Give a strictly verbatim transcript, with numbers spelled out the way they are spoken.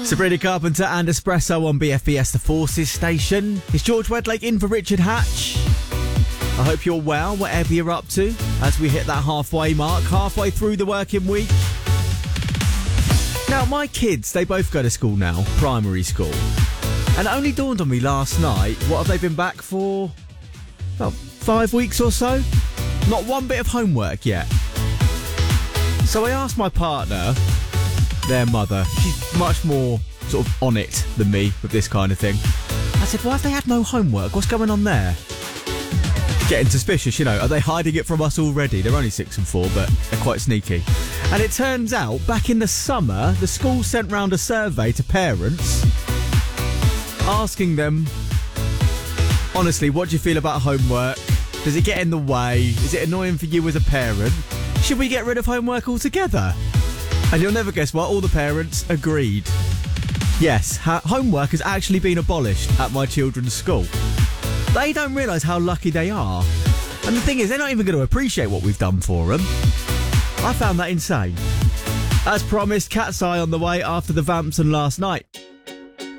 Sabrina Carpenter and Espresso on B F B S The Forces station. It's George Wedlake in for Richard Hatch. I hope you're well, whatever you're up to, as we hit that halfway mark, halfway through the working week. Now, my kids, they both go to school now, primary school. And it only dawned on me last night, what have they been back for? About five weeks or so? Not one bit of homework yet. So I asked my partner, their mother, she's much more sort of on it than me with this kind of thing. I said, well, have they had no homework? What's going on there? Getting suspicious, you know. Are they hiding it from us already? They're only six and four, but they're quite sneaky. And it turns out, back in the summer, the school sent round a survey to parents asking them, honestly, what do you feel about homework? Does it get in the way? Is it annoying for you as a parent? Should we get rid of homework altogether? And you'll never guess what, all the parents agreed. Yes, ha- homework has actually been abolished at my children's school. They don't realise how lucky they are. And the thing is, they're not even going to appreciate what we've done for them. I found that insane. As promised, Cat's Eye on the way after the Vamps and Last Night.